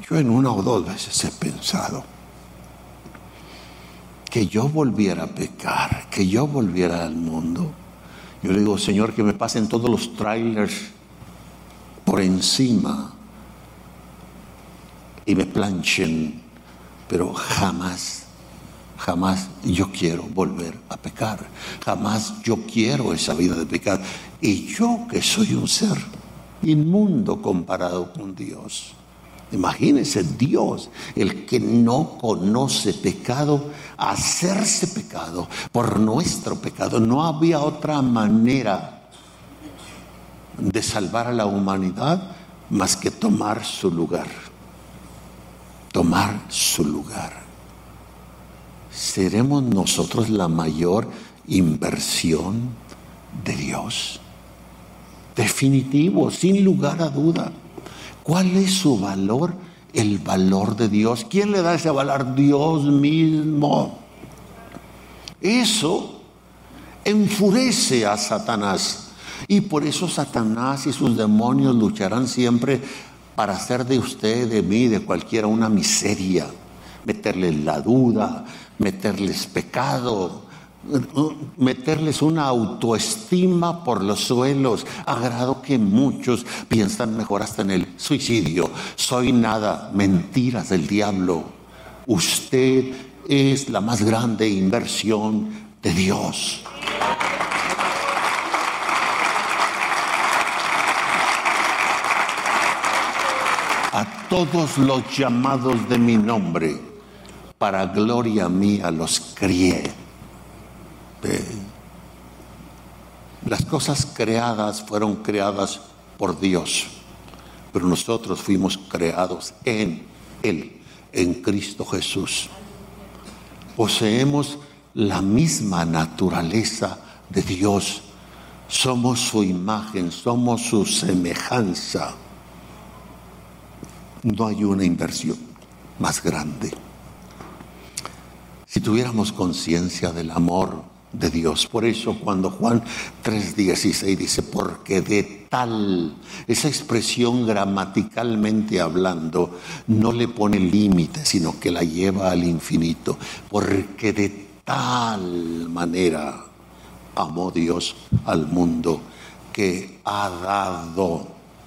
Yo en una o dos veces he pensado que yo volviera a pecar, que yo volviera al mundo. Yo le digo, Señor, que me pasen todos los trailers por encima y me planchen, pero jamás yo quiero volver a pecar. Jamás yo quiero esa vida de pecado. Y yo, que soy un ser inmundo comparado con Dios. Imagínense, Dios, el que no conoce pecado, hacerse pecado por nuestro pecado. No había otra manera de salvar a la humanidad más que tomar su lugar. Tomar su lugar. ¿Seremos nosotros la mayor inversión de Dios? Definitivo, sin lugar a duda. ¿Cuál es su valor? El valor de Dios. ¿Quién le da ese valor? Dios mismo. Eso enfurece a Satanás. Y por eso Satanás y sus demonios lucharán siempre para hacer de usted, de mí, de cualquiera una miseria. Meterles la duda, meterles pecado, meterles una autoestima por los suelos, a grado que muchos piensan mejor hasta en el suicidio. Soy nada, mentiras del diablo. Usted es la más grande inversión de Dios. A todos los llamados de mi nombre, para gloria mía los crié. Las cosas creadas fueron creadas por Dios, pero nosotros fuimos creados en Él, en Cristo Jesús. Poseemos la misma naturaleza de Dios. Somos su imagen, somos su semejanza. No hay una inversión más grande. Si tuviéramos conciencia del amor de Dios. Por eso cuando Juan 3:16 dice, porque de tal, esa expresión gramaticalmente hablando no le pone límite, sino que la lleva al infinito. Porque de tal manera amó Dios al mundo que ha dado.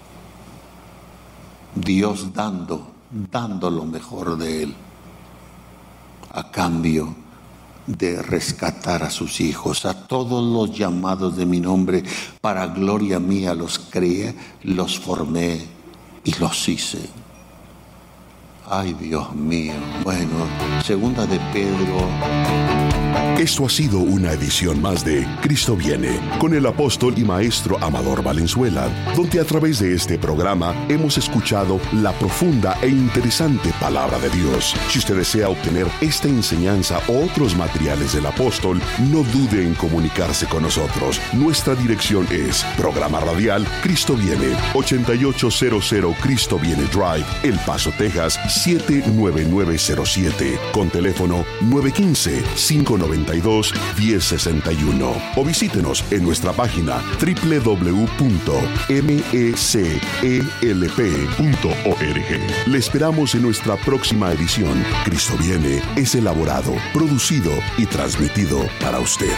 Dios dando lo mejor de Él a cambio de rescatar a sus hijos. A todos los llamados de mi nombre, para gloria mía los creé, los formé y los hice. Ay, Dios mío. Bueno, segunda de Pedro. Esto ha sido una edición más de Cristo Viene, con el apóstol y maestro Amador Valenzuela, donde a través de este programa hemos escuchado la profunda e interesante palabra de Dios. Si usted desea obtener esta enseñanza o otros materiales del apóstol, no dude en comunicarse con nosotros. Nuestra dirección es Programa Radial Cristo Viene, 8800 Cristo Viene Drive, El Paso, Texas, 79907, con teléfono 915-592-1061. O visítenos en nuestra página www.mcelp.org. Le esperamos en nuestra próxima edición. Cristo Viene es elaborado, producido y transmitido para usted.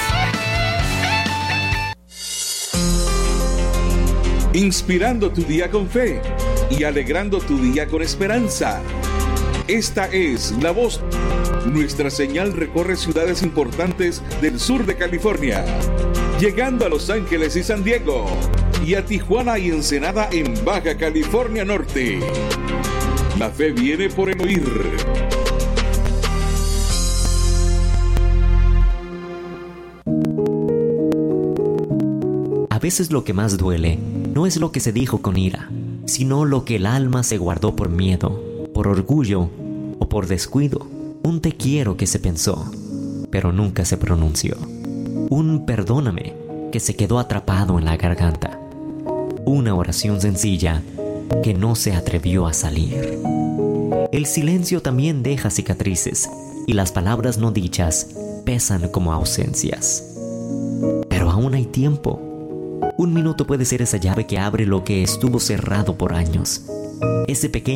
Inspirando tu día con fe y alegrando tu día con esperanza. Esta es La Voz. Nuestra señal recorre ciudades importantes del sur de California, llegando a Los Ángeles y San Diego, y a Tijuana y Ensenada en Baja California Norte. La fe viene por el oír. A veces lo que más duele no es lo que se dijo con ira, sino lo que el alma se guardó por miedo, por orgullo o por descuido. Un te quiero que se pensó, pero nunca se pronunció. Un perdóname que se quedó atrapado en la garganta. Una oración sencilla que no se atrevió a salir. El silencio también deja cicatrices y las palabras no dichas pesan como ausencias. Pero aún hay tiempo. Un minuto puede ser esa llave que abre lo que estuvo cerrado por años. Ese pequeño